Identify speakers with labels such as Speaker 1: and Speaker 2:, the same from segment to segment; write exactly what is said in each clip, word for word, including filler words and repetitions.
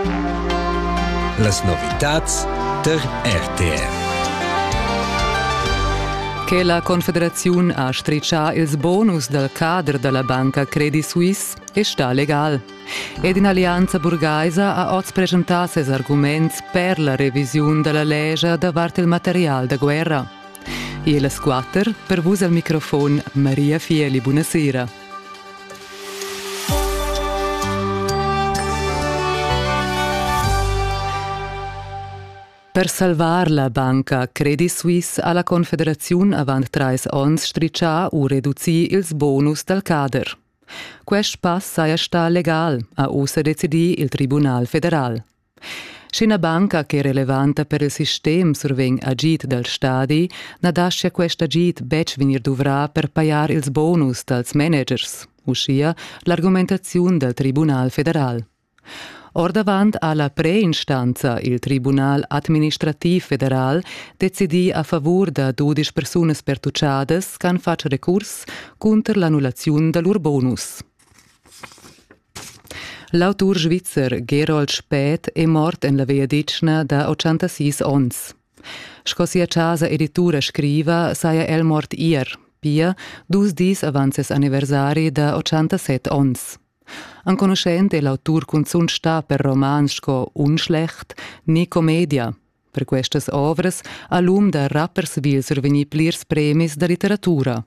Speaker 1: Las novitats der R T R.
Speaker 2: Che la Confederazione ha strecciato il bonus del cadre della banca Credit Suisse e sta legal. Ed in Alleanza Burgaisa ha oggi presentato i argomenti per la revisione della legge davart il materiale da guerra. E la squatter per voi al microfono Maria Fieli. Buonasera. Per salvar la banca Credit Suisse alla Confederazione avant trais ons striccià u reduzi ils bonus del cader. Quest pass saia sta legal, a usa decidi il Tribunal Federal. Scina banca che è relevante per il sistema survegn agit del stadi, nadascia quest agit bec venir dovrà per paiar ils bonus dels managers, uscia l'argumentazione del Tribunal Federal. Or davant alla preinstanza il Tribunal Administrativ Federal decidi a favor da dodici persunas pertucciadas can fac recurs contro l'annullazione del lur bonus. L'autor svizzer Gerold Späth è mort in la veiadicna da ottantasei ons. Scosia casa editura scriva saia el mort ier, pia dus dis avances anniversari da ottantasette ons. An conoscente l'autur cunzun sta per romans sco unschlecht ni commedia. Per questas ovras a lum da Rapperswil surveni plirs premis da literatura.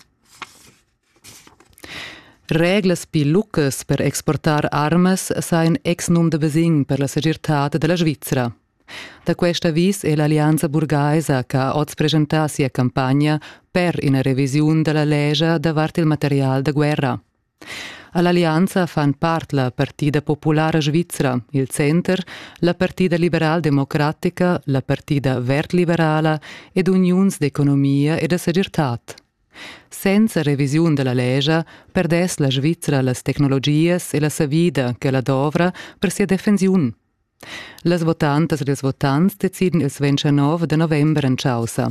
Speaker 2: Reglas pi lucas per exportar armas sain ex num de besin per la segirtat della Svizzera. Da questa vis è l'Allianza Burgaisa che ha oggi presentato sia campagna per una revisione della legge davart il materiale da guerra. All'alleanza fan part la Partida Popolare Svizzera, il Center, la Partida Liberal Democratica, la Partida Vert Liberala ed Unions d'Economia e de Segirtat. Senza revisione della legge, perdes la Svizzera las tecnologies e la sa vida che la dovra per sia defensiun. Las votantes e les votants deciden il ventinove de novembre in Ciausa.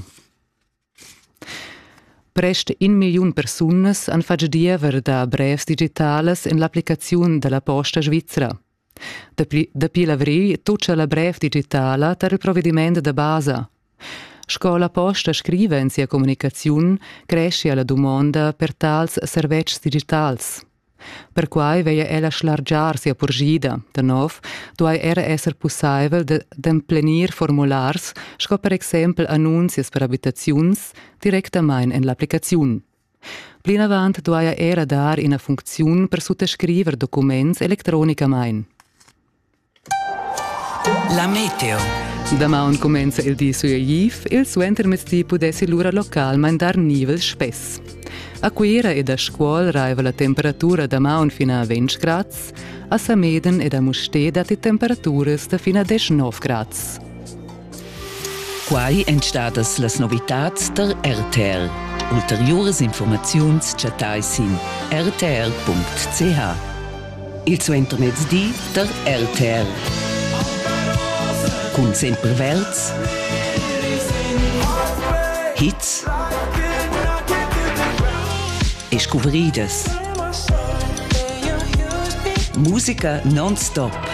Speaker 2: Prest un miliun persunas han fatg diever da brevs digitales in l'applicazione della posta svizzera. Da pi l'avril tuccia la brev digitala tar il provvedimento da base. Sco la posta scrive in sia comunicazione cresce la domanda per tals servets digitals. Per quai veia ella slargiar sia purgida. De nov, duai era esser possibel de d'emplenir formulars, sco per exempel annunzias per abitaziuns, directamain en l'applicaziun. Plin avant duai era dar ina funziun per sottoscriver documents electronicamain.
Speaker 1: La meteo.
Speaker 2: Damaun comenza il di suiaiv, il suenter mezdi pudessi l'ura localmain dar nivel spess. A quera e da scuol raiva la temperatura da maun fino a venti gradi, a Sameden e da Musté dati temperaturas da fino a diciannove gradi.
Speaker 3: Quai entstadas las novitats der R T R. Ulteriores informaziuns chatais in r t r punct c h. Il suenter mezdi der R T R. Cun sempre verts, hits e scouvridas. Musica non-stop.